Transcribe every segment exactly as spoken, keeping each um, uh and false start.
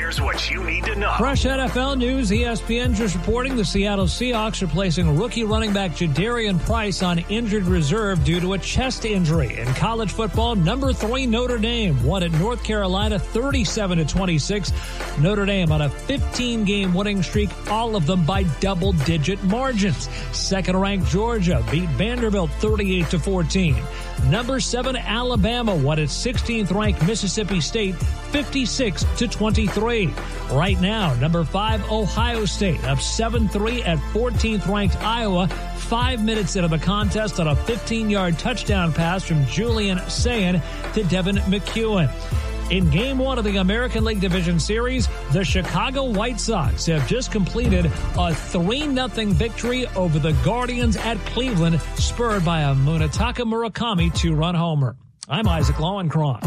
Here's what you need to know. Fresh N F L news. E S P N just reporting the Seattle Seahawks are placing rookie running back Jadarian Price on injured reserve due to a chest injury. In college football, number three Notre Dame won at North Carolina thirty-seven to twenty-six. Notre Dame on a fifteen-game winning streak, all of them by double-digit margins. Second-ranked Georgia beat Vanderbilt thirty-eight to fourteen. Number seven Alabama won at sixteenth-ranked Mississippi State fifty-six to twenty-three. Right now, number five Ohio State up seven three at fourteenth-ranked Iowa. Five minutes into the contest on a fifteen-yard touchdown pass from Julian Sayin to Devin McEwen. In Game one of the American League Division Series, the Chicago White Sox have just completed a three nothing victory over the Guardians at Cleveland, spurred by a Munetaka Murakami two-run homer. I'm Isaac Lowenkron.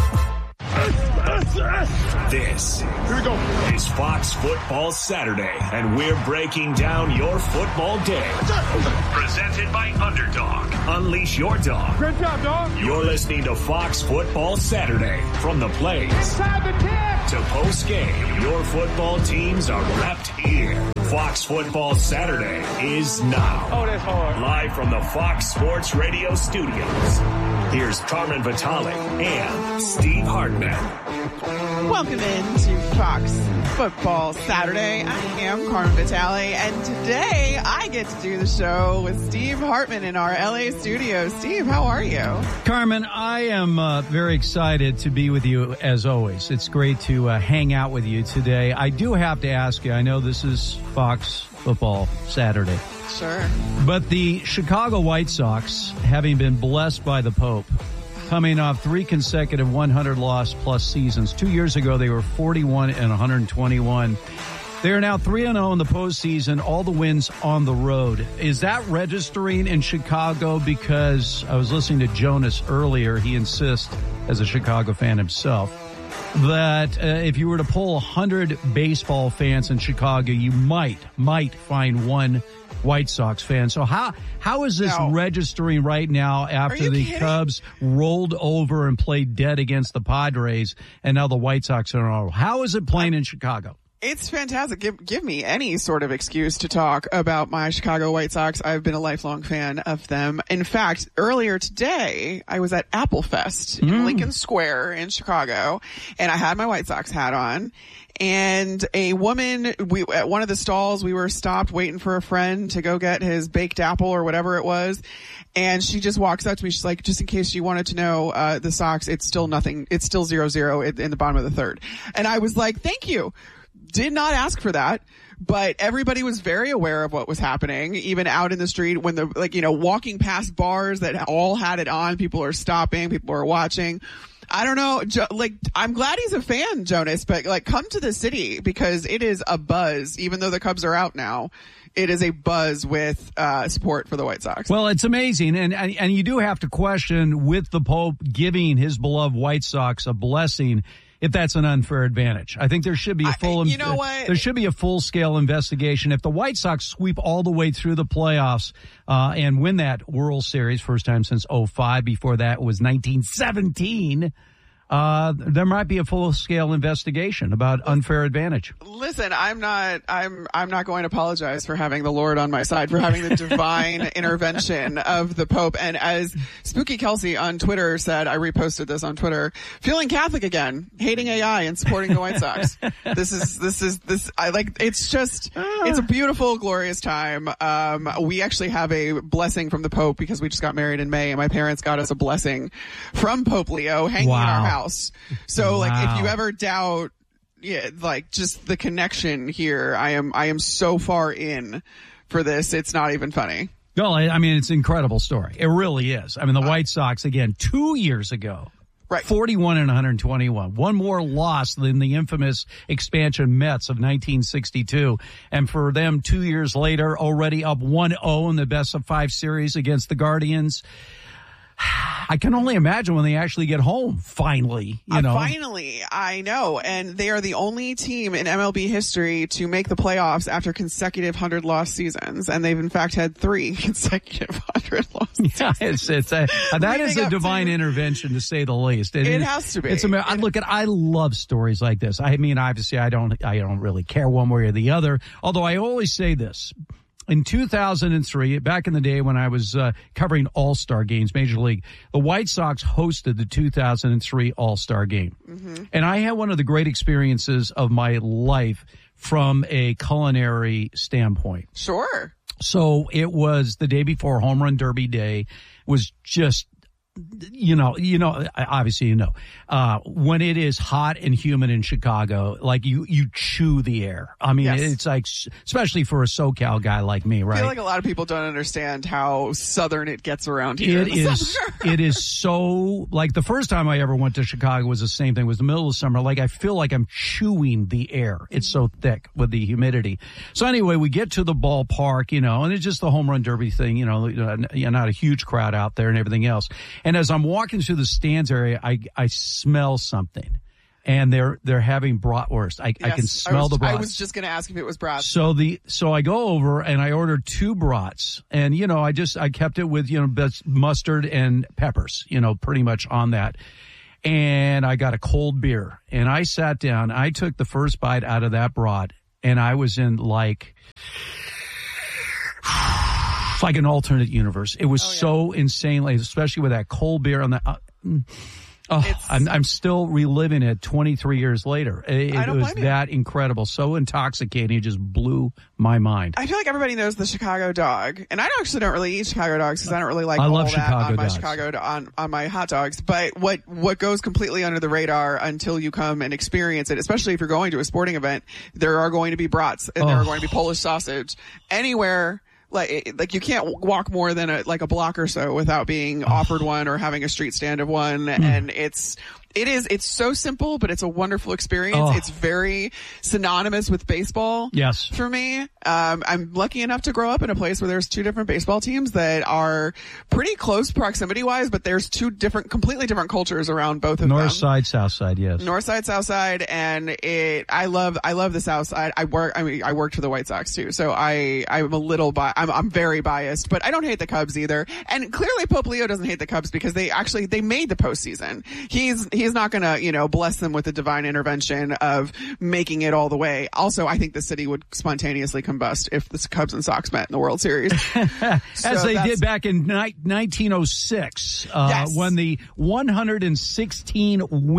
This Here we go. is Fox Football Saturday, and we're breaking down your football day. Presented by Underdog. Unleash your dog. Great job, dog. You're listening to Fox Football Saturday. From the plays Inside the ten. to post-game, your football teams are wrapped here. Fox Football Saturday is now. Oh, that's hard. Live from the Fox Sports Radio studios. Here's Carmen Vitale and Steve Hartman. Welcome into Fox Football Saturday. I am Carmen Vitale, and today I get to do the show with Steve Hartman in our L A studio. Steve, how are you? Carmen, I am uh, very excited to be with you as always. It's great to uh, hang out with you today. I do have to ask you, I know this is Fox Football Saturday. Sure. But the Chicago White Sox, having been blessed by the Pope, coming off three consecutive one hundred loss plus seasons. Two years ago, they were forty-one and one hundred twenty-one. They are now three and oh in the postseason, all the wins on the road. Is that registering in Chicago? Because I was listening to Jonas earlier. He insists, as a Chicago fan himself, that uh, if you were to poll one hundred baseball fans in Chicago, you might, might find one White Sox fan. So how how is this no. registering right now after the kidding? Cubs rolled over and played dead against the Padres, and now the White Sox are on? How is it playing in Chicago? It's fantastic. Give, give me any sort of excuse to talk about my Chicago White Sox. I've been a lifelong fan of them. In fact, earlier today, I was at Apple Fest in Mm. Lincoln Square in Chicago, and I had my White Sox hat on. And a woman, we at one of the stalls, we were stopped waiting for a friend to go get his baked apple or whatever it was. And she just walks up to me. She's like, just in case you wanted to know, uh, the Sox, it's still nothing. It's still zero zero in, in the bottom of the third. And I was like, thank you. Did not ask for that. But everybody was very aware of what was happening, even out in the street when the, like, you know, walking past bars that all had it on. People are stopping. People are watching. I don't know. Jo- like, I'm glad he's a fan, Jonas, but like, come to the city because it is a buzz, even though the Cubs are out now. It is a buzz with uh support for the White Sox. Well, it's amazing. And, and, and you do have to question, with the Pope giving his beloved White Sox a blessing, if that's an unfair advantage. I think there should be a full, I, you know what? There should be a full scale investigation. If the White Sox sweep all the way through the playoffs, uh, and win that World Series, first time since oh five, before that was nineteen seventeen, uh, there might be a full scale investigation about unfair advantage. Listen, I'm not, I'm, I'm not going to apologize for having the Lord on my side, for having the divine intervention of the Pope. And as Spooky Kelsey on Twitter said, I reposted this on Twitter, feeling Catholic again, hating A I and supporting the White Sox. This is, this is, this, I like, it's just, it's a beautiful, glorious time. Um, we actually have a blessing from the Pope because we just got married in May and my parents got us a blessing from Pope Leo hanging Wow. in our house. So, Wow. like, if you ever doubt, yeah, like just the connection here, I am, I am so far in for this. It's not even funny. Well, I, I mean, it's an incredible story. It really is. I mean, the White Sox, again, two years ago, Right. forty-one and one hundred twenty-one. One more loss than the infamous expansion Mets of nineteen sixty-two. And for them, two years later, already up one oh in the best of five series against the Guardians. I can only imagine when they actually get home, finally, you know. Uh, finally, I know. And they are the only team in M L B history to make the playoffs after consecutive hundred-loss seasons. And they've, in fact, had three consecutive hundred-loss seasons. Yeah, it's, it's a, that is a divine to, intervention, to say the least. It, it has to be. It's a, it, look, at, I love stories like this. I mean, obviously, I don't, I don't really care one way or the other, although I always say this. In two thousand three, back in the day when I was uh, covering All-Star games, Major League, the White Sox hosted the two thousand three All-Star game. Mm-hmm. And I had one of the great experiences of my life from a culinary standpoint. Sure. So it was the day before Home Run Derby Day. It was just, you know, you know, obviously, you know, uh, when it is hot and humid in Chicago, like you, you chew the air. I mean, yes. It's like, especially for a SoCal guy like me, right? I feel like a lot of people don't understand how southern it gets around here. It is, it is so, like the first time I ever went to Chicago was the same thing. It was the middle of summer. Like I feel like I'm chewing the air. It's so thick with the humidity. So anyway, we get to the ballpark, you know, and it's just the Home Run Derby thing, you know, not a huge crowd out there and everything else. And as I'm walking through the stands area, I I smell something, and they're they're having bratwurst. I, yes, I can smell I was, the brats. I was just going to ask if it was brats. So the so I go over and I ordered two brats, and you know I just I kept it with you know mustard and peppers, you know, pretty much on that. And I got a cold beer, and I sat down. I took the first bite out of that brat, and I was in like. Like an alternate universe. It was oh, yeah. so insanely, especially with that cold beer on the. Uh, oh, I'm, I'm still reliving it twenty-three years later. It, it was that you. incredible, so intoxicating. It just blew my mind. I feel like everybody knows the Chicago dog, and I actually don't really eat Chicago dogs because I don't really like I all love that Chicago on my dogs. Chicago on on my hot dogs. But what what goes completely under the radar until you come and experience it, especially if you're going to a sporting event, there are going to be brats and oh. there are going to be Polish sausage anywhere. Like, like you can't walk more than a, like a block or so without being offered one or having a street stand of one. Mm. And it's, it is, it's so simple, but it's a wonderful experience. Oh. It's very synonymous with baseball. Yes. For me. Um, I'm lucky enough to grow up in a place where there's two different baseball teams that are pretty close proximity wise, but there's two different, completely different cultures around both of North them. North side, south side, yes. North side, south side. And it, I love, I love the south side. I work, I mean, I worked for the White Sox too. So I, I'm a little bi- I'm, I'm very biased, but I don't hate the Cubs either. And clearly Pope Leo doesn't hate the Cubs because they actually, they made the postseason. He's, he's not gonna, you know, bless them with the divine intervention of making it all the way. Also, I think the city would spontaneously combust if the Cubs and Sox met in the World Series. As so they did back in ni- nineteen oh six, uh, yes. when the one hundred sixteen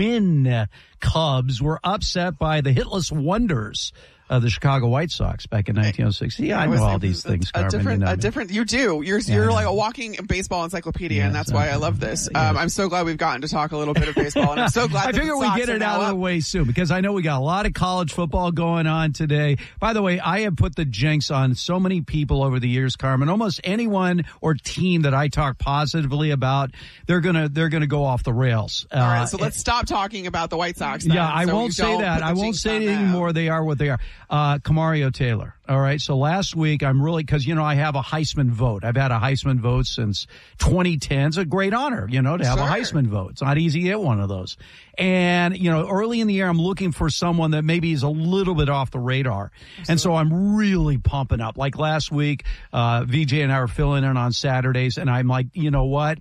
win Cubs were upset by the hitless wonders of the Chicago White Sox back in nineteen oh six. Yeah, I know all these things, Carmen. A different, you know a different, you do. You're, yeah, you're like a walking baseball encyclopedia, yes, and that's why I love this. Yes. Um, I'm so glad we've gotten to talk a little bit of baseball, and I'm so glad I that figure the we Sox get it are out now of the up. way soon, because I know we got a lot of college football going on today. By the way, I have put the jinx on so many people over the years, Carmen. Almost anyone or team that I talk positively about, they're gonna, they're gonna go off the rails. All uh, right, so let's stop talking about the White Sox then, Yeah, I so won't say that. I won't say it anymore. They are what they are. Uh, Kamari Taylor. All right. So last week, I'm really, cause you know, I have a Heisman vote. I've had a Heisman vote since twenty ten. It's a great honor, you know, to have sure. a Heisman vote. It's not easy to get one of those. And, you know, early in the year, I'm looking for someone that maybe is a little bit off the radar. Absolutely. And so I'm really pumping up. Like last week, uh, V J and I were filling in on Saturdays, and I'm like, you know what?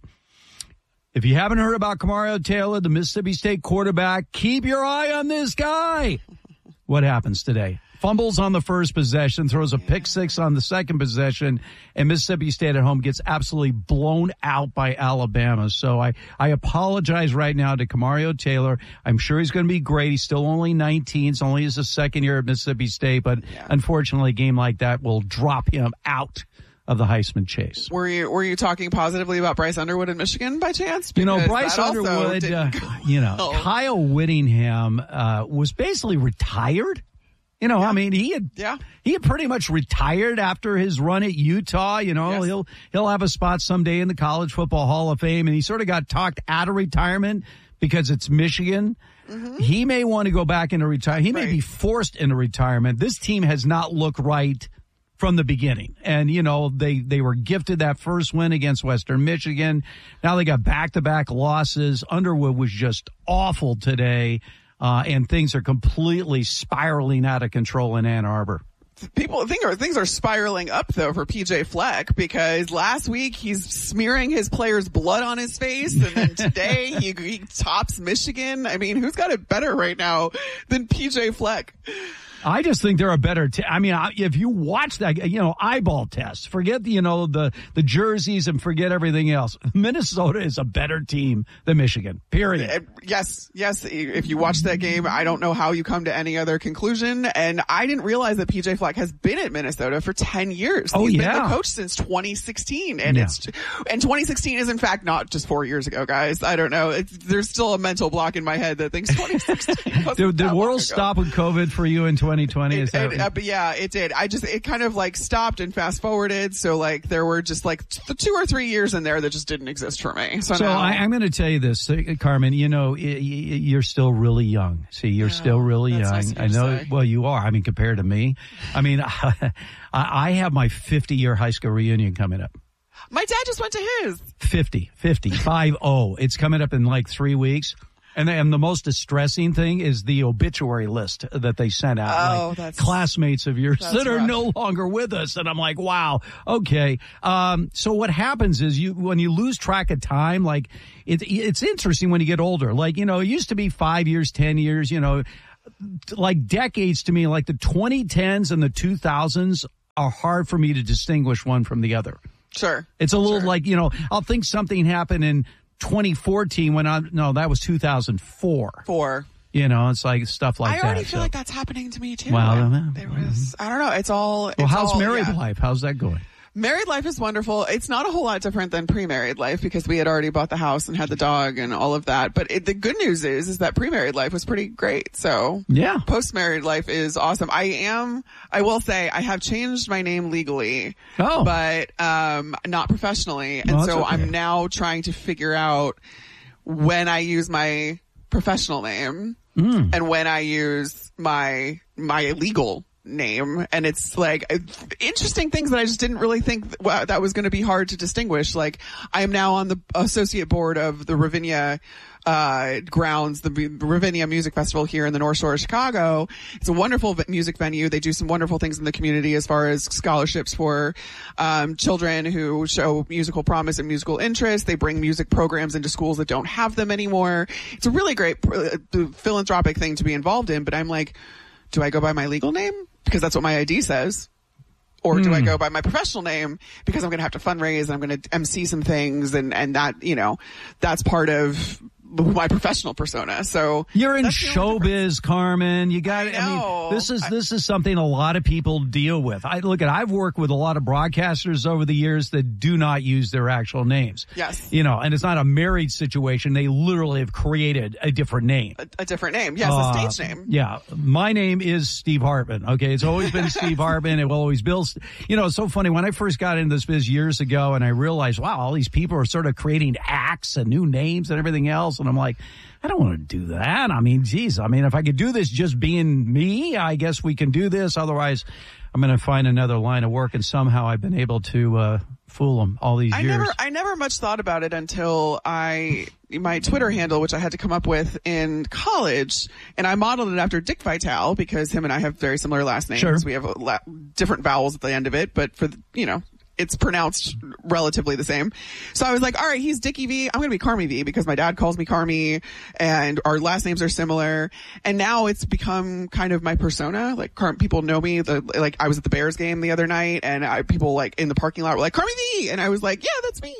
If you haven't heard about Kamari Taylor, the Mississippi State quarterback, keep your eye on this guy. What happens today? Fumbles on the first possession, throws a pick six on the second possession, and Mississippi State at home gets absolutely blown out by Alabama. So I, I apologize right now to Kamari Taylor. I'm sure he's going to be great. He's still only nineteen. It's only his second year at Mississippi State, but yeah. unfortunately a game like that will drop him out of the Heisman chase. Were you were you talking positively about Bryce Underwood in Michigan by chance? Because you know, Bryce Underwood, uh, you know, oh. Kyle Whittingham uh, was basically retired. You know, yeah. I mean, he had yeah. he had pretty much retired after his run at Utah. You know, yes. he'll he'll have a spot someday in the College Football Hall of Fame, and he sort of got talked out of retirement because it's Michigan. Mm-hmm. He may want to go back into retirement. He may right. be forced into retirement. This team has not looked right from the beginning. And, you know, they, they were gifted that first win against Western Michigan. Now they got back-to-back losses. Underwood was just awful today, uh, and things are completely spiraling out of control in Ann Arbor. People think are, things are spiraling up, though, for P J Fleck, because last week he's smearing his players' blood on his face, and then today he, he tops Michigan. I mean, who's got it better right now than P J Fleck? I just think they're a better team. I mean, if you watch that, you know, eyeball test, forget, you know, the, the jerseys and forget everything else. Minnesota is a better team than Michigan, period. Yes, yes. If you watch that game, I don't know how you come to any other conclusion. And I didn't realize that P J Fleck has been at Minnesota for ten years. Oh, He's yeah. been the coach since twenty sixteen. And yeah. it's, and twenty sixteen is in fact not just four years ago, guys. I don't know. It's, there's still a mental block in my head that thinks twenty sixteen wasn't Did the world ago. stop with COVID for you in twenty twenty? Is It, that it, uh, but yeah, it did. I just, it kind of like stopped and fast forwarded. So like there were just like th- two or three years in there that just didn't exist for me. So, so now, I, I'm going to tell you this, uh, Carmen, you know, y- y- you're still really young. See, you're yeah, still really young. Nice I know, say. well, you are. I mean, compared to me, I mean, I, I have my fifty year high school reunion coming up. My dad just went to his. fifty, fifty, five oh. It's coming up in like three weeks. And, and the most distressing thing is the obituary list that they sent out. Oh, like that's classmates of yours that are rough. no longer with us. And I'm like, wow, okay. Um, so what happens is you, when you lose track of time, like it, it's interesting when you get older. Like, you know, it used to be five years, ten years, you know, like decades to me, like the twenty tens and the two thousands are hard for me to distinguish one from the other. Sure. It's a little sure. like, you know, I'll think something happened in twenty fourteen when I, no, that was two thousand four. Four. You know, it's like stuff like that. I already that, feel so. like that's happening to me too. Well, I, there was, I don't know. It's all. It's Well, how's all, married yeah. life? How's that going? Married life is wonderful. It's not a whole lot different than pre-married life because we had already bought the house and had the dog and all of that. But it, the good news is, is that pre-married life was pretty great. So yeah, post-married life is awesome. I am, I will say I have changed my name legally, oh. but, um, not professionally. And Well, so okay. I'm now trying to figure out when I use my professional name mm. and when I use my, my legal name. And it's like interesting things that I just didn't really think that, well, that was going to be hard to distinguish. Like I am now on the associate board of the Ravinia uh grounds, the Ravinia Music Festival here in the North Shore of Chicago. It's a wonderful music venue. They do some wonderful things in the community as far as scholarships for um children who show musical promise and musical interest. They bring music programs into schools that don't have them anymore. It's a really great uh, philanthropic thing to be involved in, but I'm like, do I go by my legal name? Because that's what my I D says. Or do mm. I go by my professional name because I'm going to have to fundraise and I'm going to M C some things and, and that, you know, that's part of my professional persona. So you're in that's the only difference. showbiz, Carmen. You got it. I, I mean, know. this is I- this is something a lot of people deal with. I look at. I've worked with a lot of broadcasters over the years that do not use their actual names. Yes. You know, and it's not a married situation. They literally have created a different name. A, a different name. Yes, Uh, a stage name. Yeah. My name is Steve Hartman. Okay. It's always been Steve Hartman. It will always be. You know, it's so funny. When I first got into this biz years ago and I realized, wow, all these people are sort of creating acts and new names and everything else. And I'm like, I don't want to do that. I mean, geez, I mean, if I could do this just being me, I guess we can do this. Otherwise, I'm going to find another line of work. And somehow I've been able to uh, fool them all these I years. never, I never much thought about it until I, my Twitter handle, which I had to come up with in college, and I modeled it after Dick Vitale because him and I have very similar last names. Sure. We have a la- different vowels at the end of it, but for the, you know, it's pronounced relatively the same. So I was like, all right, he's Dickie V. I'm going to be Carmi V because my dad calls me Carmi and our last names are similar. And now it's become kind of my persona. Like Car- people know me. The, like I was at the Bears game the other night and I, people like in the parking lot were like, Carmi V. And I was like, yeah, that's me.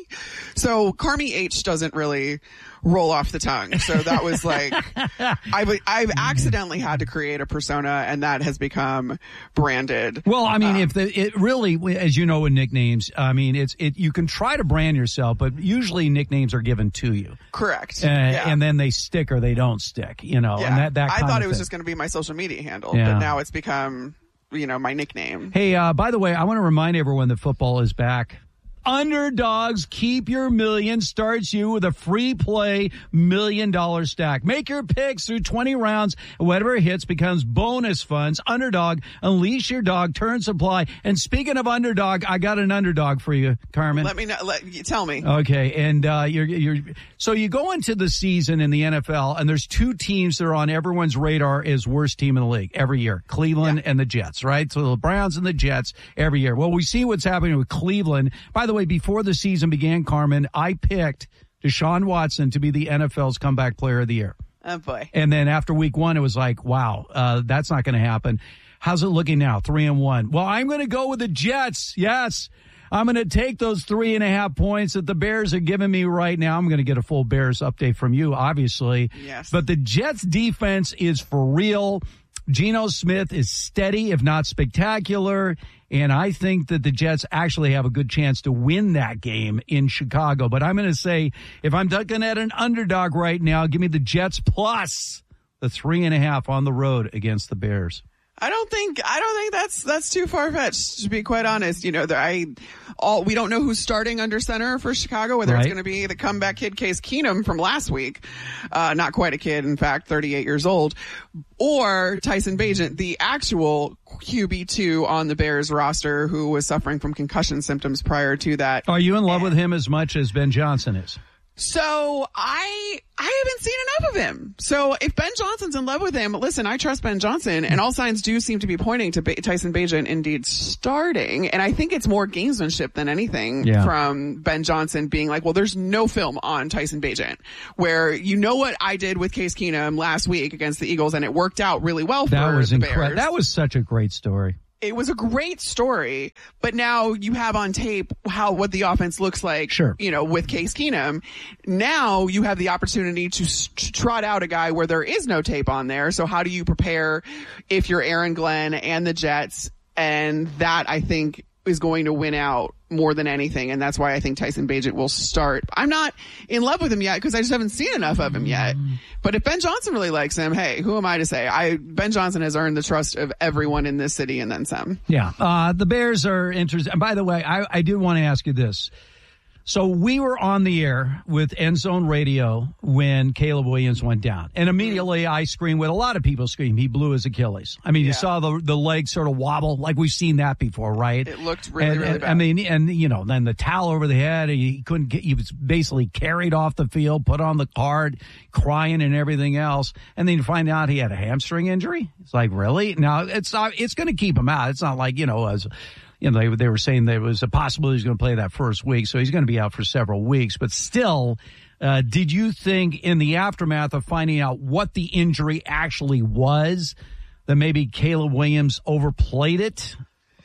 So Carmi H doesn't really roll off the tongue. So that was like, I've, I've accidentally had to create a persona and that has become branded. Well, I mean, Um, if the, it really, as you know, with nicknames, I mean, it's, it, you can try to brand yourself, but usually nicknames are given to you. Correct. Uh, yeah. And then they stick or they don't stick, you know, Yeah. and that, that I kind thought of it was thing. just going to be my social media handle, Yeah. but now it's become, you know, my nickname. Hey, uh, by the way, I want to remind everyone that football is back Underdogs Keep Your Million starts you with a free play million dollar stack. Make your picks through twenty rounds. Whatever hits becomes bonus funds. Underdog, unleash your dog, turn supply. And speaking of underdog, I got an underdog for you, Carmen. Let me know. Let, tell me. Okay, and uh, you're you're so you go into the season in the N F L, and there's two teams that are on everyone's radar as worst team in the league every year: Cleveland yeah. and the Jets. Right, so the Browns and the Jets every year. Well, we see what's happening with Cleveland. By the way, before the season began, Carmen, I picked Deshaun Watson to be the N F L's comeback player of the year. Oh boy! And then after week one, it was like, wow, uh, that's not going to happen. How's it looking now? Three and one. Well, I'm going to go with the Jets. Yes. I'm going to take those three and a half points that the Bears are giving me right now. I'm going to get a full Bears update from you, obviously. Yes. But the Jets defense is for real. Geno Smith is steady, if not spectacular. And I think that the Jets actually have a good chance to win that game in Chicago. But I'm going to say, if I'm looking at an underdog right now, give me the Jets plus the three and a half on the road against the Bears. I don't think I don't think that's that's too far fetched, to be quite honest. You know, the, I all we don't know who's starting under center for Chicago, whether right. it's going to be the comeback kid Case Keenum from last week, uh, not quite a kid, in fact, thirty-eight years old, or Tyson Bagent, the actual Q B two on the Bears roster, who was suffering from concussion symptoms prior to that. Are you in love and, with him as much as Ben Johnson is? So I I haven't seen enough of him. So if Ben Johnson's in love with him, listen, I trust Ben Johnson, and all signs do seem to be pointing to ba- Tyson Bagent indeed starting. And I think it's more gamesmanship than anything yeah. from Ben Johnson being like, well, there's no film on Tyson Bagent, where you know what I did with Case Keenum last week against the Eagles, and it worked out really well for that was the incre- Bears. That was such a great story. It was a great story, but now you have on tape how what the offense looks like, sure. you know, with Case Keenum. Now you have the opportunity to, to trot out a guy where there is no tape on there. So how do you prepare if you're Aaron Glenn and the Jets? And that, I think, is going to win out more than anything. And that's why I think Tyson Bagent will start. I'm not in love with him yet because I just haven't seen enough of him yet. But if Ben Johnson really likes him, hey, who am I to say? I Ben Johnson has earned the trust of everyone in this city and then some. Yeah. Uh, the Bears are interested. And by the way, I, I do want to ask you this. So we were on the air with End Zone Radio when Caleb Williams went down. And immediately I screamed with a lot of people screamed. He blew his Achilles. I mean, yeah. you saw the the leg sort of wobble like we've seen that before, right? It looked really, and, really and, bad. I mean, and, you know, then the towel over the head. He couldn't get, he was basically carried off the field, put on the card, crying and everything else. And then you find out he had a hamstring injury. It's like, really? Now, it's not, it's going to keep him out. It's not like, you know, as You know, they, they were saying there was a possibility he's going to play that first week, so he's going to be out for several weeks. But still, uh, did you think in the aftermath of finding out what the injury actually was that maybe Caleb Williams overplayed it?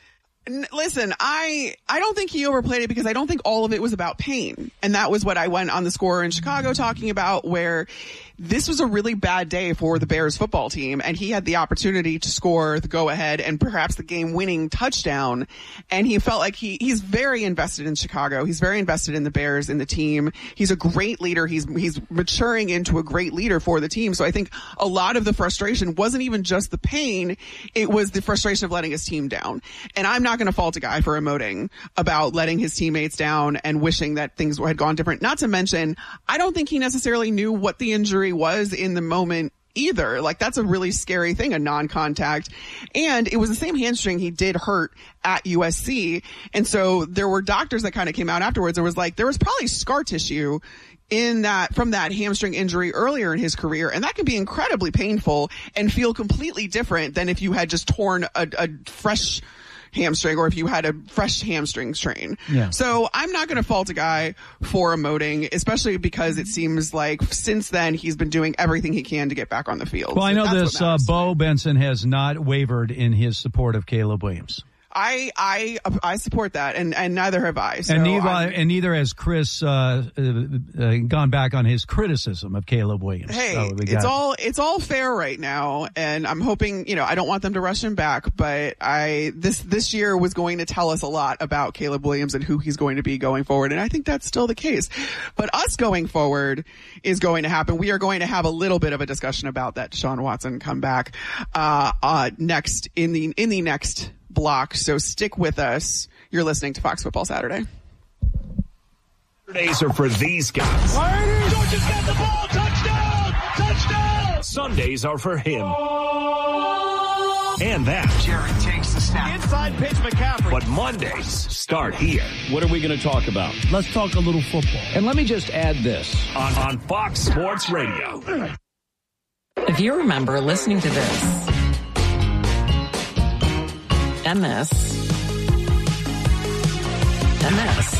Listen, I I don't think he overplayed it because I don't think all of it was about pain. And that was what I went on the Score in Chicago talking about, where this was a really bad day for the Bears football team, and he had the opportunity to score the go-ahead and perhaps the game-winning touchdown, and he felt like he he's very invested in Chicago. He's very invested in the Bears, in the team. He's a great leader. He's he's maturing into a great leader for the team. So I think a lot of the frustration wasn't even just the pain. It was the frustration of letting his team down. And I'm not going to fault a guy for emoting about letting his teammates down and wishing that things had gone different. Not to mention, I don't think he necessarily knew what the injury was in the moment either. Like, that's a really scary thing, a non-contact. And it was the same hamstring he did hurt at U S C. And so there were doctors that kind of came out afterwards and was like, there was probably scar tissue in that, from that hamstring injury earlier in his career. And that can be incredibly painful and feel completely different than if you had just torn a, a fresh hamstring or if you had a fresh hamstring strain. Yeah. So I'm not going to fault a guy for emoting, especially because it seems like since then he's been doing everything he can to get back on the field. Well, I know That's this, uh, Bo Benson has not wavered in his support of Caleb Williams. I I I support that, and, and neither have I. So and neither I'm, and neither has Chris uh, uh, uh, gone back on his criticism of Caleb Williams. Hey, so it's got, all it's all fair right now, and I'm hoping, you know, I don't want them to rush him back, but I this this year was going to tell us a lot about Caleb Williams and who he's going to be going forward, and I think that's still the case. But us going forward is going to happen. We are going to have a little bit of a discussion about that Deshaun Watson comeback uh, uh, next in the in the next block. So stick with us. You're listening to Fox Football Saturday. Saturdays are for these guys. Georgia's got the ball. Touchdown! Touchdown! Sundays are for him. And that. Jared takes the snap. Inside pitch, McCaffrey. But Mondays start here. What are we going to talk about? Let's talk a little football. And let me just add this. On, on Fox Sports Radio. If you remember listening to this, and this, and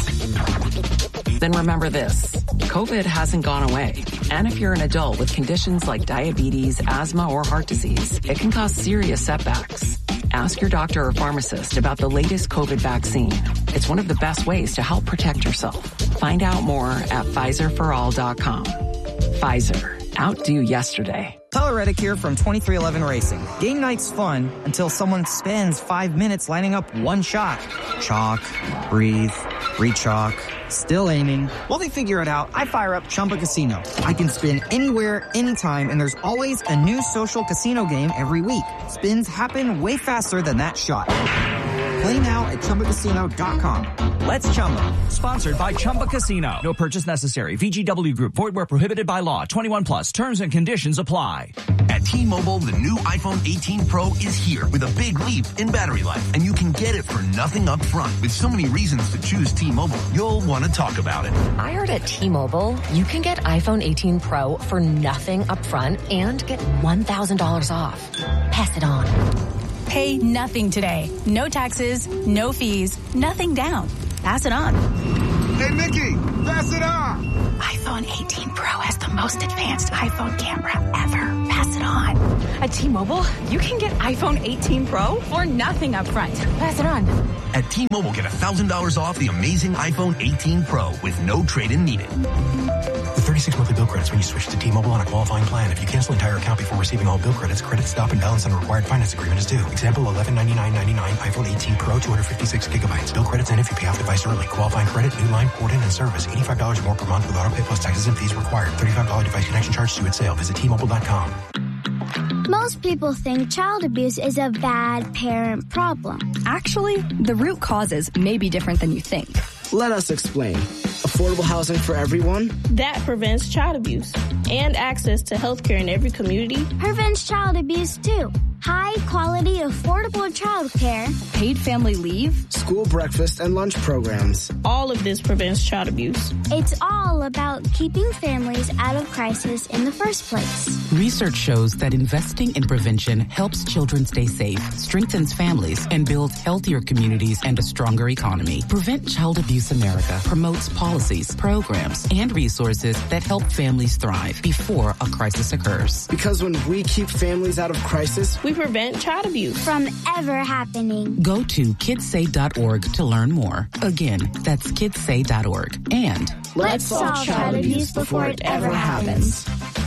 this, then remember this. COVID hasn't gone away. And if you're an adult with conditions like diabetes, asthma, or heart disease, it can cause serious setbacks. Ask your doctor or pharmacist about the latest COVID vaccine. It's one of the best ways to help protect yourself. Find out more at Pfizer for all dot com. Pfizer. Outdo yesterday. Tyler Reddick here from twenty-three eleven Racing. Game night's fun until someone spends five minutes lining up one shot. Chalk, breathe, re-chalk, still aiming. While they figure it out, I fire up Chumba Casino. I can spin anywhere, anytime, and there's always a new social casino game every week. Spins happen way faster than that shot. Play now at Chumba Casino dot com. Let's Chumba. Sponsored by Chumba Casino. No purchase necessary. V G W Group. Void where prohibited by law. twenty-one plus. Terms and conditions apply. At T-Mobile, the new iPhone eighteen Pro is here with a big leap in battery life. And you can get it for nothing up front. With so many reasons to choose T-Mobile, you'll want to talk about it. I heard at T-Mobile, you can get iPhone eighteen Pro for nothing up front and get one thousand dollars off. Pass it on. Pay nothing today. No taxes, no fees, nothing down. Pass it on. Hey, Nikki, pass it on. iPhone eighteen Pro has the most advanced iPhone camera ever. Pass it on. At T-Mobile, you can get iPhone eighteen Pro for nothing up front. Pass it on. At T-Mobile, get one thousand dollars off the amazing iPhone eighteen Pro with no trade-in needed. With thirty-six monthly bill credits when you switch to T-Mobile on a qualifying plan. If you cancel entire account before receiving all bill credits, credit stop and balance on required finance agreement is due. Example, eleven ninety-nine ninety-nine iPhone eighteen Pro, two hundred fifty-six gigabytes. Bill credits end if you pay off device early. Qualifying credit, new line, port in, and service. eighty-five dollars more per month with auto pay plus taxes and fees required. thirty-five dollars device connection charge due at sale. Visit T Mobile dot com. Most people think child abuse is a bad parent problem. Actually, the root causes may be different than you think. Let us explain. Affordable housing for everyone? That prevents child abuse. And access to health care in every community. Prevents child abuse, too. High quality, affordable child care. Paid family leave. School breakfast and lunch programs. All of this prevents child abuse. It's all about keeping families out of crisis in the first place. Research shows that investing in prevention helps children stay safe, strengthens families, and builds healthier communities and a stronger economy. Prevent Child Abuse America promotes policies, programs, and resources that help families thrive before a crisis occurs. Because when we keep families out of crisis, we prevent child abuse from ever happening. Go to kids say dot org to learn more. Again, that's kids say dot org. And let's solve child abuse before it ever happens.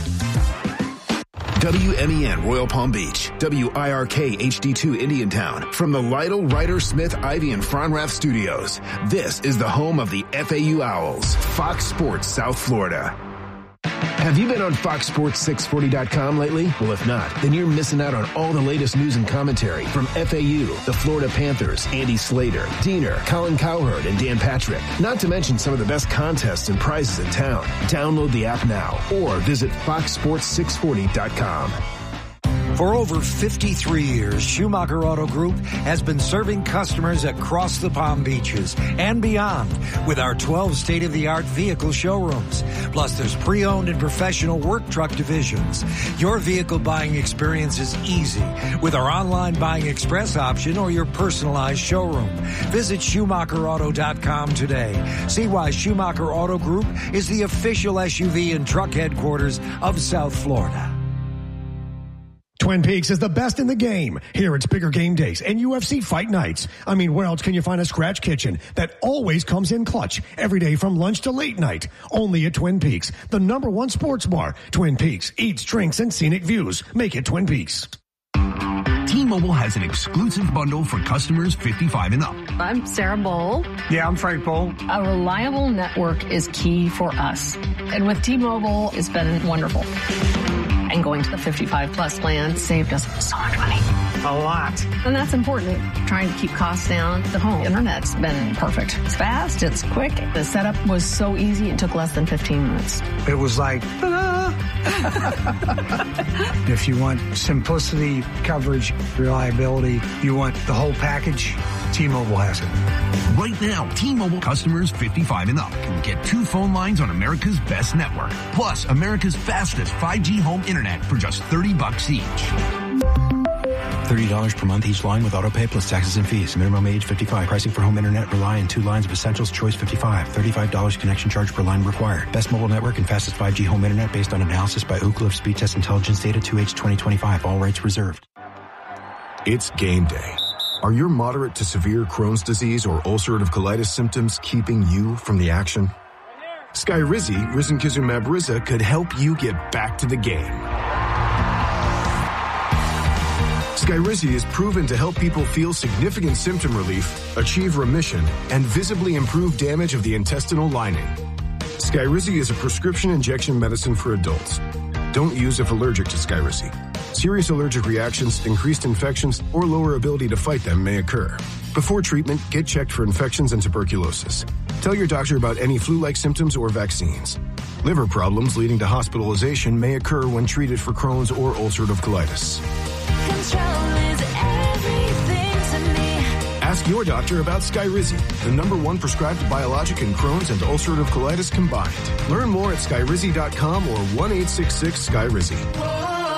W M E N Royal Palm Beach, W I R K H D two Indiantown. From the Lytle, Ryder, Smith, Ivy, and Fronrath studios, this is the home of the F A U Owls, Fox Sports South Florida. Have you been on Fox Sports six forty dot com lately? Well, if not, then you're missing out on all the latest news and commentary from F A U, the Florida Panthers, Andy Slater, Diener, Colin Cowherd, and Dan Patrick. Not to mention some of the best contests and prizes in town. Download the app now or visit fox sports six forty dot com. For over fifty-three years, Schumacher Auto Group has been serving customers across the Palm Beaches and beyond with our twelve state-of-the-art vehicle showrooms. Plus, there's pre-owned and professional work truck divisions. Your vehicle buying experience is easy with our online buying express option or your personalized showroom. Visit Schumacher Auto dot com today. See why Schumacher Auto Group is the official S U V and truck headquarters of South Florida. Twin Peaks is the best in the game. Here it's bigger game days and U F C fight nights. I mean, where else can you find a scratch kitchen that always comes in clutch every day from lunch to late night? Only at Twin Peaks, the number one sports bar. Twin Peaks, eats, drinks, and scenic views. Make it Twin Peaks. T-Mobile has an exclusive bundle for customers fifty-five and up. I'm Sarah Bowl. Yeah, I'm Frank Bowl. A reliable network is key for us. And with T-Mobile, it's been wonderful. And going to the fifty-five plus plan saved us so much money. a lot. And that's important, trying to keep costs down. The home internet's been perfect. It's fast, it's quick. The setup was so easy, it took less than fifteen minutes. It was like, ta-da! If you want simplicity, coverage, reliability, you want the whole package, T-Mobile has it. Right now, T-Mobile customers fifty-five and up can get two phone lines on America's best network, plus America's fastest five G home internet for just thirty bucks each. thirty dollars per month each line with autopay plus taxes and fees. Minimum age fifty-five. Pricing for home internet rely on two lines of essentials. Choice fifty-five. thirty-five dollars connection charge per line required. Best mobile network and fastest five G home internet based on analysis by Ookla of Speed Test Intelligence data two H twenty twenty-five. All rights reserved. It's game day. Are your moderate to severe Crohn's disease or ulcerative colitis symptoms keeping you from the action? Skyrizi, risankizumab Riza, could help you get back to the game. Skyrizi is proven to help people feel significant symptom relief, achieve remission, and visibly improve damage of the intestinal lining. Skyrizi is a prescription injection medicine for adults. Don't use if allergic to Skyrizi. Serious allergic reactions, increased infections, or lower ability to fight them may occur. Before treatment, get checked for infections and tuberculosis. Tell your doctor about any flu-like symptoms or vaccines. Liver problems leading to hospitalization may occur when treated for Crohn's or ulcerative colitis. Control is everything to me. Ask your doctor about Skyrizi, the number one prescribed biologic in Crohn's and ulcerative colitis combined. Learn more at skyrizi dot com or one eight six six Skyrizi.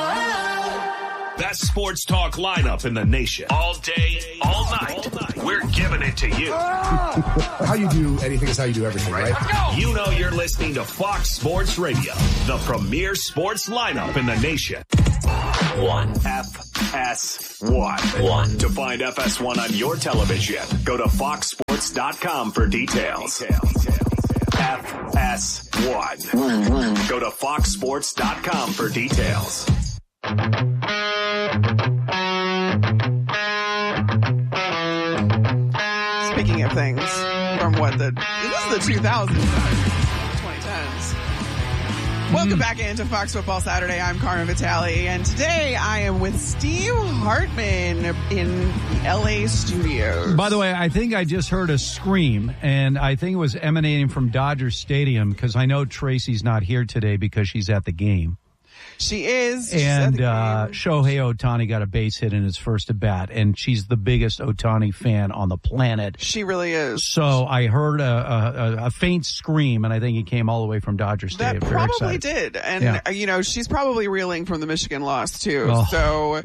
Best sports talk lineup in the nation. All day, all night. All night. We're giving it to you. How you do anything is how you do everything, right? You know you're listening to Fox Sports Radio, the premier sports lineup in the nation. One. F S one. One. To find F S one on your television, go to fox sports dot com for details. F S one. One. One. Go to fox sports dot com for details. Speaking of things from what the, this is the two thousands, twenty tens. Welcome back into Fox Football Saturday. I'm Carmen Vitale, and today I am with Steve Hartman in the L A studios. By the way, I think I just heard a scream, and I think it was emanating from Dodger Stadium, because I know Tracy's not here today because she's at the game. She is. And uh, Shohei Ohtani got a base hit in his first at bat, and she's the biggest Ohtani fan on the planet. She really is. So I heard a, a, a faint scream, and I think it came all the way from Dodger Stadium. That probably did. And, yeah. you know, she's probably reeling from the Michigan loss, too. Oh. So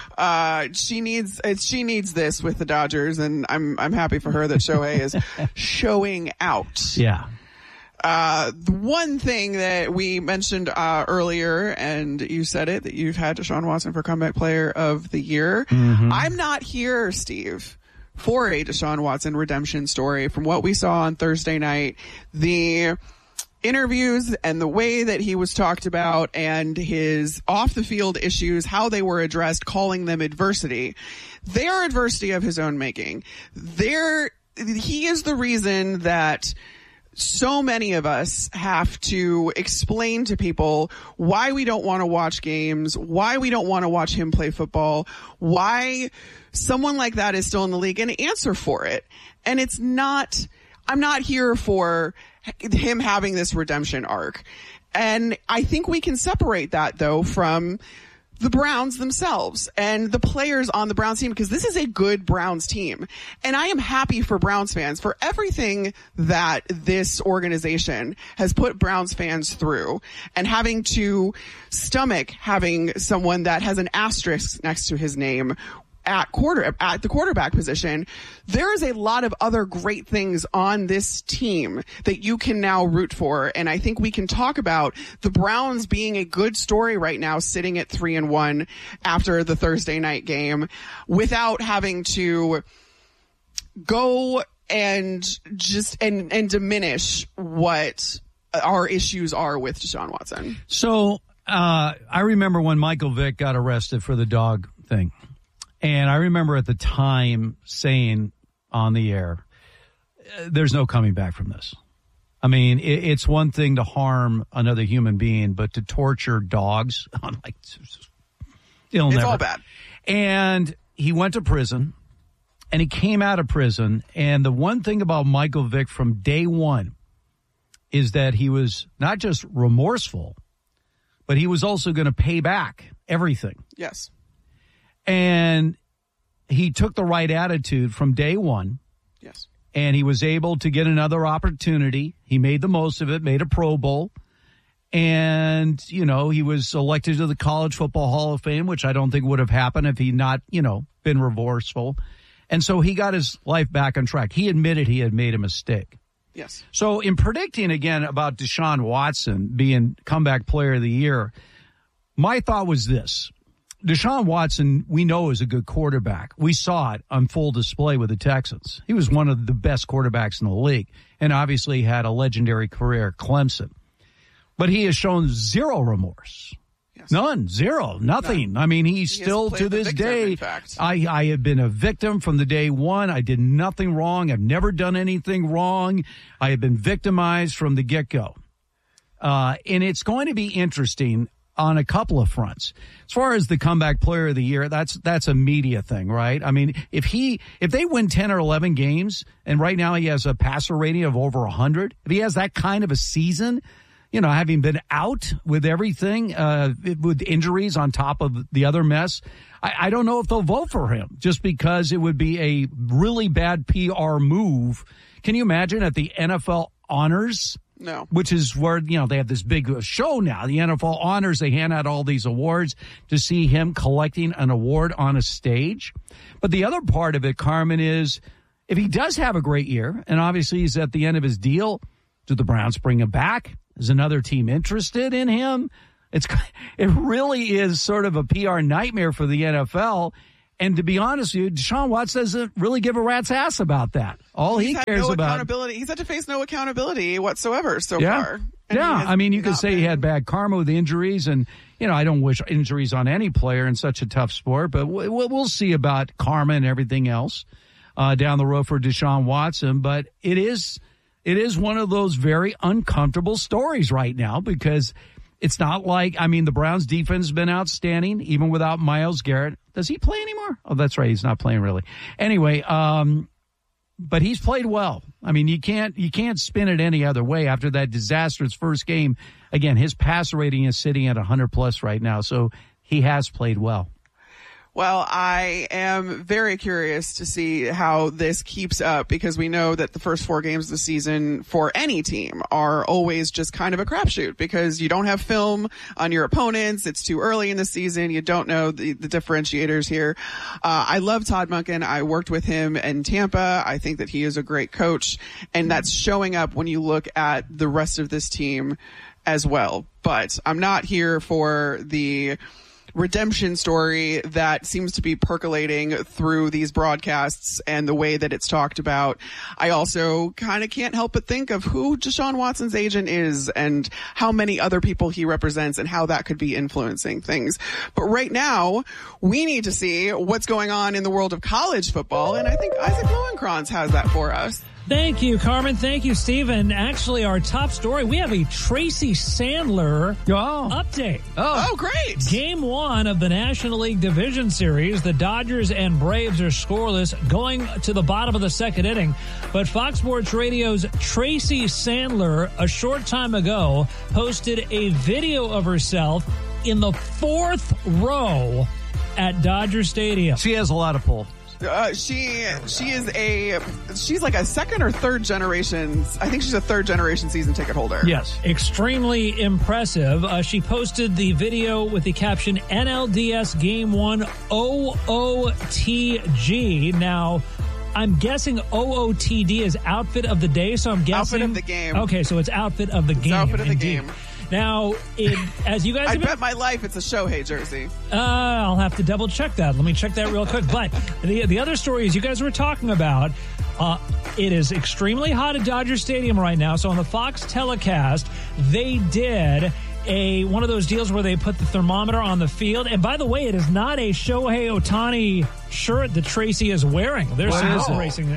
uh, she needs she needs this with the Dodgers, and I'm, I'm happy for her that Shohei is showing out. Yeah. Uh, the one thing that we mentioned uh, earlier, and you said it, that you've had Deshaun Watson for Comeback Player of the Year. Mm-hmm. I'm not here, Steve, for a Deshaun Watson redemption story. From what we saw on Thursday night, the interviews and the way that he was talked about and his off-the-field issues, how they were addressed, calling them adversity. They are adversity of his own making. They're, he is the reason that so many of us have to explain to people why we don't want to watch games, why we don't want to watch him play football, why someone like that is still in the league, and answer for it. And it's not, I'm not here for him having this redemption arc. And I think we can separate that, though, from the Browns themselves and the players on the Browns team, because this is a good Browns team. And I am happy for Browns fans for everything that this organization has put Browns fans through, and having to stomach having someone that has an asterisk next to his name at quarter at the quarterback position. There is a lot of other great things on this team that you can now root for, and I think we can talk about the Browns being a good story right now, sitting at three and one after the Thursday night game, without having to go and just and and diminish what our issues are with Deshaun Watson. So uh I remember when Michael Vick got arrested for the dog thing. And I remember at the time saying on the air, there's no coming back from this. I mean, it, it's one thing to harm another human being, but to torture dogs, I'm like, it'll it's never. all bad. And he went to prison, and he came out of prison. And the one thing about Michael Vick from day one is that he was not just remorseful, but he was also going to pay back everything. Yes. And he took the right attitude from day one. Yes. And he was able to get another opportunity. He made the most of it, made a Pro Bowl. And, you know, he was elected to the College Football Hall of Fame, which I don't think would have happened if he not, you know, been remorseful. And so he got his life back on track. He admitted he had made a mistake. Yes. So in predicting again about Deshaun Watson being comeback player of the year, my thought was this. Deshaun Watson, we know, is a good quarterback. We saw it on full display with the Texans. He was one of the best quarterbacks in the league and obviously had a legendary career at Clemson. But he has shown zero remorse. Yes. None. Zero. Nothing. None. I mean, he's he still, to this victim, day, I, I have been a victim from the day one. I did nothing wrong. I've never done anything wrong. I have been victimized from the get-go. Uh, and it's going to be interesting on a couple of fronts. As far as the comeback player of the year, that's that's a media thing, right? I mean, if he if they win ten or eleven games, and right now he has a passer rating of over one hundred, if he has that kind of a season, you know, having been out with everything, uh, with injuries on top of the other mess, I, I don't know if they'll vote for him just because it would be a really bad P R move. Can you imagine at the N F L honors? No. Which is where, you know, they have this big show now, the N F L honors. They hand out all these awards to see him collecting an award on a stage. But the other part of it, Carmen, is if he does have a great year, and obviously he's at the end of his deal, do the Browns bring him back? Is another team interested in him? It's it really is sort of a P R nightmare for the N F L. And to be honest with you, Deshaun Watson doesn't really give a rat's ass about that. All he's he had cares no about accountability. He's had to face no accountability whatsoever so yeah. far. And yeah, I mean, you could say been... he had bad karma with injuries, and you know, I don't wish injuries on any player in such a tough sport, but we'll, we'll see about karma and everything else uh, down the road for Deshaun Watson. But it is it is one of those very uncomfortable stories right now because it's not like, I mean, the Browns defense has been outstanding, even without Myles Garrett. Does he play anymore? Oh, that's right. He's not playing really. Anyway, um, but he's played well. I mean, you can't, you can't spin it any other way after that disastrous first game. Again, his passer rating is sitting at one hundred plus right now. So he has played well. Well, I am very curious to see how this keeps up because we know that the first four games of the season for any team are always just kind of a crapshoot because you don't have film on your opponents. It's too early in the season. You don't know the, the differentiators here. Uh, I love Todd Monken. I worked with him in Tampa. I think that he is a great coach, and that's showing up when you look at the rest of this team as well. But I'm not here for the redemption story that seems to be percolating through these broadcasts and the way that it's talked about. I also kind of can't help but think of who Deshaun Watson's agent is and how many other people he represents and how that could be influencing things. But right now, we need to see what's going on in the world of college football, and I think Isaac Lowenkranz has that for us. Thank you, Carmen. Thank you, Stephen. Actually, our top story, we have a Tracy Sandler oh. update. Oh. oh, great. Game one of the National League Division Series, the Dodgers and Braves are scoreless going to the bottom of the second inning. But Fox Sports Radio's Tracy Sandler, a short time ago, posted a video of herself in the fourth row at Dodger Stadium. She has a lot of pull. Uh, she she is a she's like a second or third generation. I think she's a third generation season ticket holder. Yes, extremely impressive. Uh, she posted the video with the caption N L D S Game One O O T G. Now, I'm guessing O O T D is outfit of the day, so I'm guessing outfit of the game. Okay, so it's outfit of the it's game. Outfit of indeed. the game. Now, it, as you guys, I have bet been, my life it's a Shohei jersey. Uh, I'll have to double check that. Let me check that real quick. But the the other story is you guys were talking about. Uh, it is extremely hot at Dodger Stadium right now. So on the Fox telecast, they did a one of those deals where they put the thermometer on the field. And by the way, it is not a Shohei Ohtani shirt that Tracy is wearing. They're wow. racing it.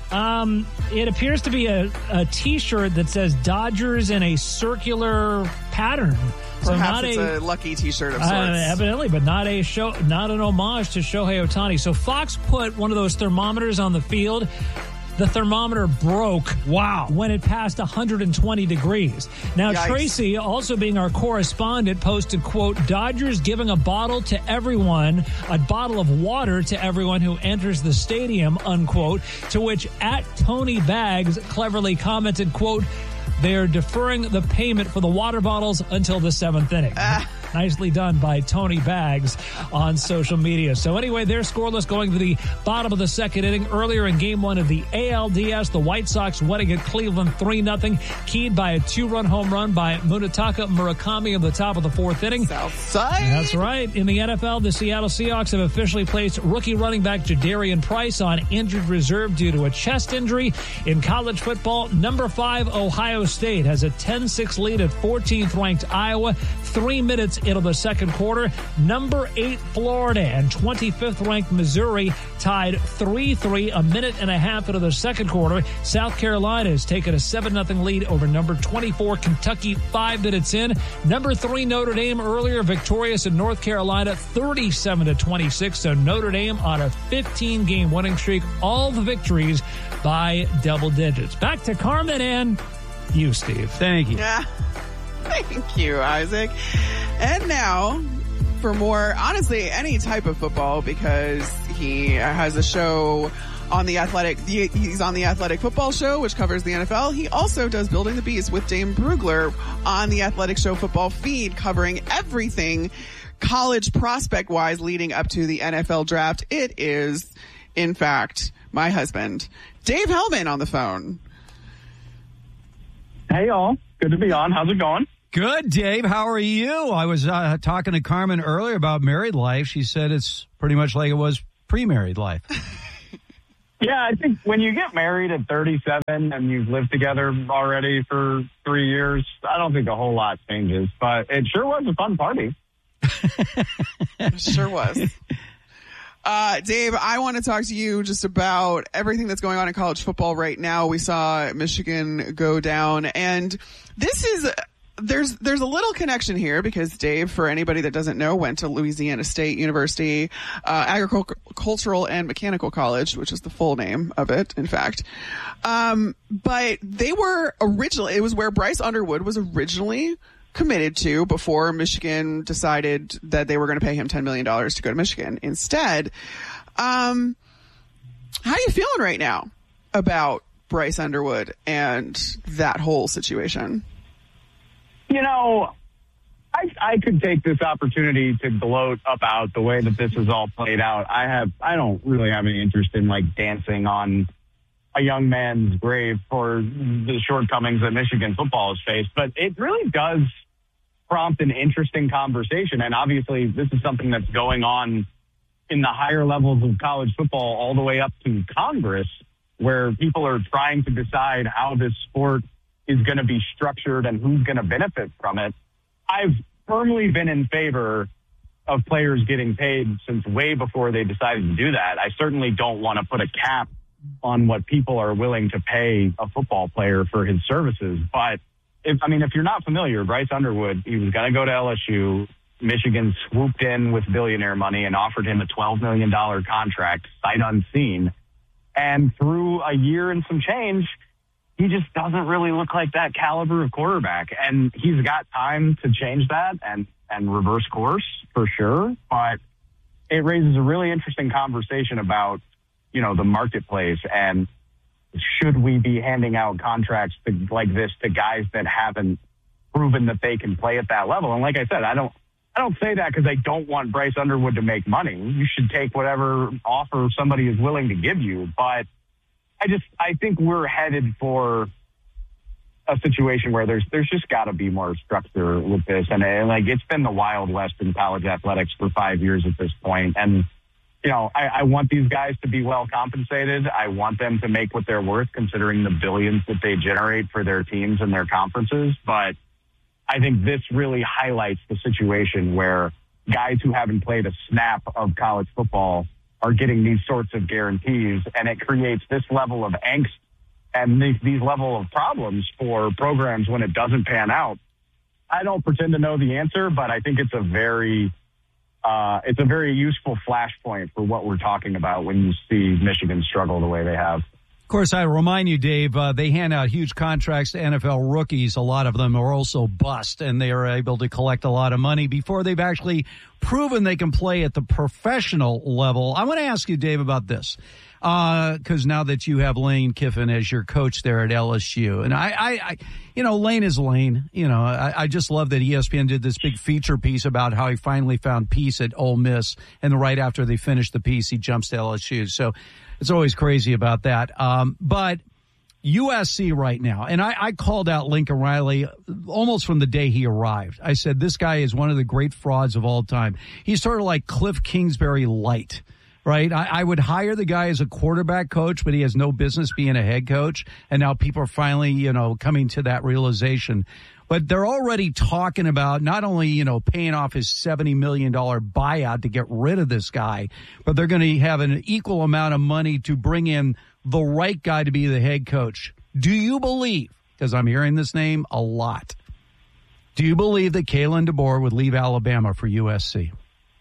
Um, it appears to be a, a T-shirt that says Dodgers in a circular pattern. So Perhaps not it's a, a lucky T-shirt of sorts. Uh, evidently, but not a show, not an homage to Shohei Ohtani. So Fox put one of those thermometers on the field. The thermometer broke. Wow. When it passed one hundred twenty degrees. Now, Yikes. Tracy, also being our correspondent, posted, quote, Dodgers giving a bottle to everyone, a bottle of water to everyone who enters the stadium, unquote, to which at Tony Bags cleverly commented, quote, they're deferring the payment for the water bottles until the seventh inning. Ah. Nicely done by Tony Bags on social media. So anyway, they're scoreless going to the bottom of the second inning. Earlier in game one of the A L D S, the White Sox winning at Cleveland three nothing, keyed by a two-run home run by Munetaka Murakami at the top of the fourth inning. Southside. That's right. In the N F L, the Seattle Seahawks have officially placed rookie running back Jadarian Price on injured reserve due to a chest injury. In college football, number five Ohio State has a ten six lead at fourteenth ranked Iowa. Three minutes into the second quarter, number eight Florida and twenty-fifth ranked Missouri tied three three a minute and a half into the second quarter. South Carolina has taken a seven nothing lead over number twenty-four Kentucky five minutes in. Number three Notre Dame earlier victorious in North Carolina thirty-seven to twenty-six. So Notre Dame on a fifteen game winning streak. All the victories by double digits. Back to Carmen and you, Steve. Thank you. Yeah. Thank you, Isaac. And now for more, honestly, any type of football, because he has a show on the Athletic. He's on the Athletic Football Show, which covers the N F L. He also does Building the Beast with Dane Brugler on the Athletic Show football feed, covering everything college prospect-wise leading up to the N F L draft. It is, in fact, my husband, Dave Hellman, on the phone. Hey, y'all. Good to be on. How's it going? Good, Dave. How are you? I was uh, talking to Carmen earlier about married life. She said it's pretty much like it was pre-married life. Yeah, I think when you get married at thirty-seven and you've lived together already for three years, I don't think a whole lot changes. But it sure was a fun party. It sure was. Uh, Dave, I want to talk to you just about everything that's going on in college football right now. We saw Michigan go down, and this is, there's, there's a little connection here because Dave, for anybody that doesn't know, went to Louisiana State University, uh, Agricultural and Mechanical College, which is the full name of it, in fact. Um, but they were originally, it was where Bryce Underwood was originally committed to before Michigan decided that they were going to pay him ten million dollars to go to Michigan instead. Um, how are you feeling right now about Bryce Underwood and that whole situation? You know, I, I could take this opportunity to gloat about the way that this is all played out. I have, I don't really have any interest in like dancing on a young man's grave for the shortcomings that Michigan football has faced, but it really does prompt an interesting conversation. And obviously this is something that's going on in the higher levels of college football all the way up to Congress, where people are trying to decide how this sport is going to be structured and who's going to benefit from it. I've firmly been in favor of players getting paid since way before they decided to do that. I certainly don't want to put a cap on what people are willing to pay a football player for his services. But if, I mean, if you're not familiar, Bryce Underwood, he was going to go to L S U. Michigan swooped in with billionaire money and offered him a twelve million dollars contract, sight unseen. And through a year and some change, he just doesn't really look like that caliber of quarterback. And he's got time to change that and, and reverse course for sure. But it raises a really interesting conversation about, you know, the marketplace and should we be handing out contracts to, like this to guys that haven't proven that they can play at that level. And like I said, I don't, I don't say that because I don't want Bryce Underwood to make money. You should take whatever offer somebody is willing to give you. But I just, I think we're headed for a situation where there's, there's just got to be more structure with this. And, and like, it's been the Wild West in college athletics for five years at this point. And, you know, I, I want these guys to be well compensated. I want them to make what they're worth considering the billions that they generate for their teams and their conferences. But I think this really highlights the situation where guys who haven't played a snap of college football are getting these sorts of guarantees, and it creates this level of angst and these, these level of problems for programs when it doesn't pan out. I don't pretend to know the answer, but I think it's a very uh, it's a very useful flashpoint for what we're talking about when you see Michigan struggle the way they have. Of course, I remind you, Dave, uh, they hand out huge contracts to N F L rookies. A lot of them are also bust, and they are able to collect a lot of money before they've actually proven they can play at the professional level. I want to ask you, Dave, about this, because uh, now that you have Lane Kiffin as your coach there at L S U, and I, I, I you know, Lane is Lane. You know, I, I just love that E S P N did this big feature piece about how he finally found peace at Ole Miss, and right after they finished the piece, he jumps to L S U. So it's always crazy about that. Um, but U S C right now, and I, I called out Lincoln Riley almost from the day he arrived. I said, this guy is one of the great frauds of all time. He's sort of like Cliff Kingsbury light, right? I, I would hire the guy as a quarterback coach, but he has no business being a head coach. And now people are finally, you know, coming to that realization. But they're already talking about not only, you know, paying off his seventy million dollars buyout to get rid of this guy, but they're going to have an equal amount of money to bring in the right guy to be the head coach. Do you believe, because I'm hearing this name a lot, do you believe that Kalen DeBoer would leave Alabama for U S C?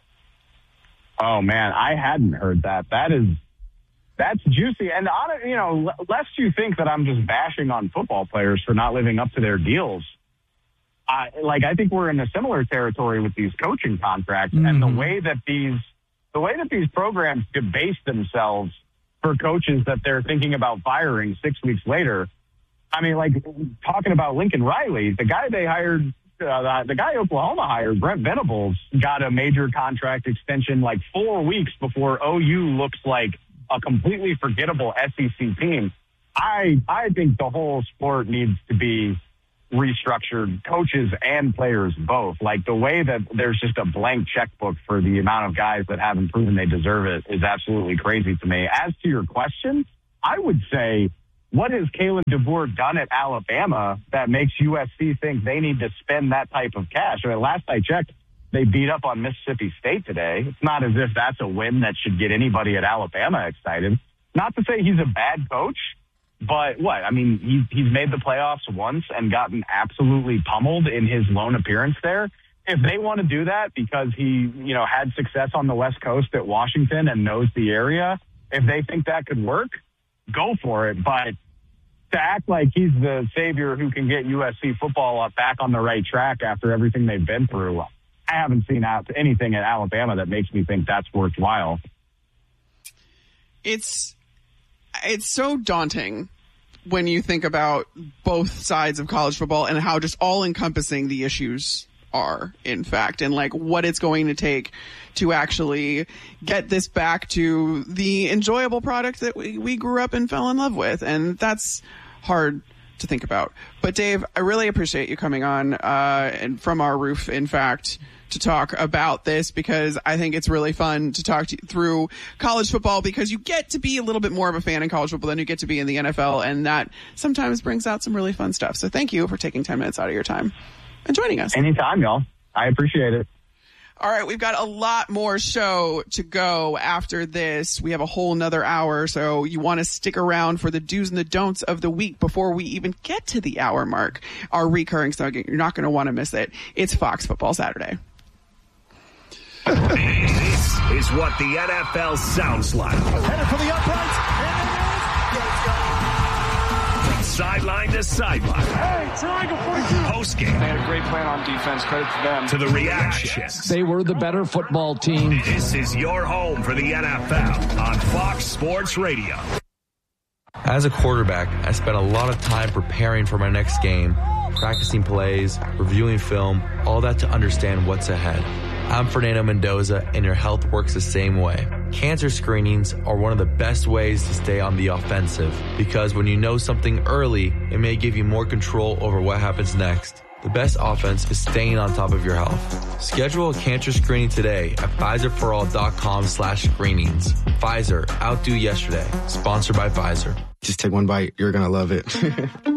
Oh, man, I hadn't heard that. That is, that's juicy. And, you know, lest you think that I'm just bashing on football players for not living up to their deals, I, like, I think we're in a similar territory with these coaching contracts, mm-hmm. and the way that these, the way that these programs debase themselves for coaches that they're thinking about firing six weeks later. I mean, like, talking about Lincoln Riley, the guy they hired, uh, the guy Oklahoma hired, Brent Venables, got a major contract extension like four weeks before O U looks like a completely forgettable S E C team. I, I think the whole sport needs to be restructured, coaches and players both. Like, the way that there's just a blank checkbook for the amount of guys that haven't proven they deserve it is absolutely crazy to me. As to your question, I would say, what has Kalen DeBoer done at Alabama that makes U S C think they need to spend that type of cash? I mean, last I checked, they beat up on Mississippi State today. It's not as if that's a win that should get anybody at Alabama excited. Not to say he's a bad coach, but what? I mean, he, he's made the playoffs once and gotten absolutely pummeled in his lone appearance there. If they want to do that because he, you know, had success on the West Coast at Washington and knows the area, if they think that could work, go for it. But to act like he's the savior who can get U S C football back on the right track after everything they've been through, I haven't seen out anything at Alabama that makes me think that's worthwhile. It's it's so daunting when you think about both sides of college football and how just all-encompassing the issues are, in fact, and like what it's going to take to actually get this back to the enjoyable product that we, we grew up and fell in love with. And that's hard to think about. But Dave, I really appreciate you coming on uh, and from our roof, in fact, to talk about this, because I think it's really fun to talk to you through college football, because you get to be a little bit more of a fan in college football than you get to be in the N F L. And that sometimes brings out some really fun stuff. So thank you for taking ten minutes out of your time and joining us. Anytime, y'all. I appreciate it. All right, we've got a lot more show to go after this. We have a whole nother hour, so you want to stick around for the do's and the don'ts of the week before we even get to the hour mark. Our recurring segment, you're not going to want to miss it. It's Fox Football Saturday. This is what the N F L sounds like. Headed for the uprights. From sideline to sideline. Hey, triangle forty-two. Post game. They had a great plan on defense. Credit to them. To the reactions. They were the better football team. This is your home for the N F L on Fox Sports Radio. As a quarterback, I spent a lot of time preparing for my next game, practicing plays, reviewing film, all that to understand what's ahead. I'm Fernando Mendoza, and your health works the same way. Cancer screenings are one of the best ways to stay on the offensive, because when you know something early, it may give you more control over what happens next. The best offense is staying on top of your health. Schedule a cancer screening today at Pfizer-for-all.com slash screenings. Pfizer, outdo yesterday. Sponsored by Pfizer. Just take one bite. You're going to love it.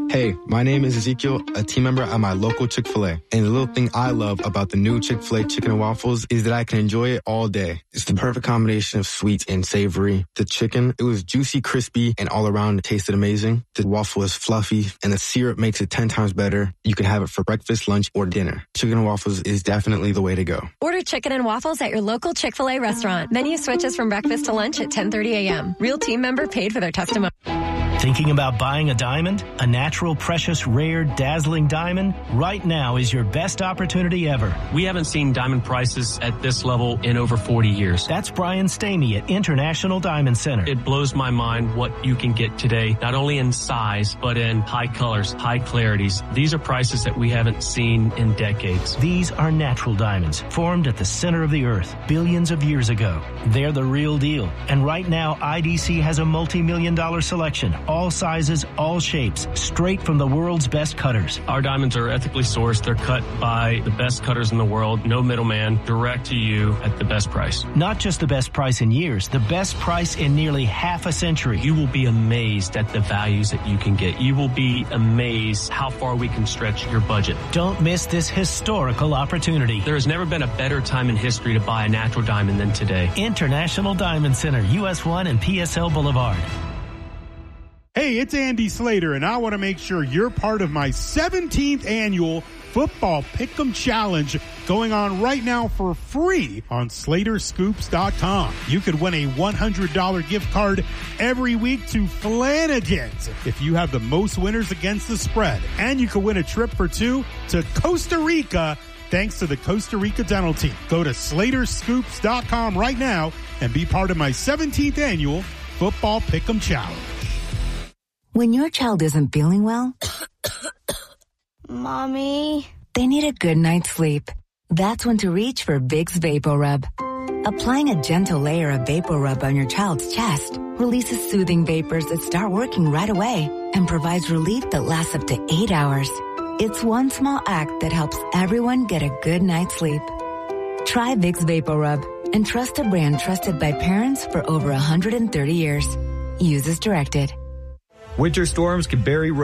Hey, my name is Ezekiel, a team member at my local Chick-fil-A. And the little thing I love about the new Chick-fil-A chicken and waffles is that I can enjoy it all day. It's the perfect combination of sweet and savory. The chicken, it was juicy, crispy, and all around it tasted amazing. The waffle is fluffy, and the syrup makes it ten times better. You can have it for breakfast, lunch, or dinner. Chicken and waffles is definitely the way to go. Order chicken and waffles at your local Chick-fil-A restaurant. Menu switches from breakfast to lunch at ten thirty a.m. Real team member paid for their testimony. Thinking about buying a diamond? A natural, precious, rare, dazzling diamond? Right now is your best opportunity ever. We haven't seen diamond prices at this level in over forty years. That's Brian Stamey at International Diamond Center. It blows my mind what you can get today, not only in size, but in high colors, high clarities. These are prices that we haven't seen in decades. These are natural diamonds, formed at the center of the earth billions of years ago. They're the real deal. And right now, I D C has a multi-million dollar selection. All sizes, all shapes, straight from the world's best cutters. Our diamonds are ethically sourced. They're cut by the best cutters in the world. No middleman, direct to you at the best price. Not just the best price in years, the best price in nearly half a century. You will be amazed at the values that you can get. You will be amazed how far we can stretch your budget. Don't miss this historical opportunity. There has never been a better time in history to buy a natural diamond than today. International Diamond Center, U S one and P S L Boulevard. Hey, it's Andy Slater, and I want to make sure you're part of my seventeenth annual Football Pick'em Challenge going on right now for free on Slater Scoops dot com. You could win a one hundred dollars gift card every week to Flanagan's if you have the most winners against the spread. And you could win a trip for two to Costa Rica thanks to the Costa Rica Dental Team. Go to Slater Scoops dot com right now and be part of my seventeenth annual Football Pick'em Challenge. When your child isn't feeling well, Mommy, they need a good night's sleep. That's when to reach for Vicks VapoRub. Applying a gentle layer of VapoRub on your child's chest releases soothing vapors that start working right away and provides relief that lasts up to eight hours. It's one small act that helps everyone get a good night's sleep. Try Vicks VapoRub and trust a brand trusted by parents for over one hundred thirty years. Use as directed. Winter storms can bury roads.